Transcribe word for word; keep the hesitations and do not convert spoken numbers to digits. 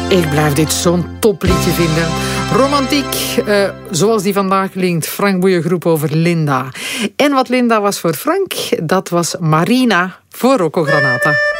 Ik blijf dit zo'n topliedje vinden. Romantiek, uh, zoals die vandaag klinkt. Frank Boeien-groep over Linda. En wat Linda was voor Frank, dat was Marina voor Rocco Granata.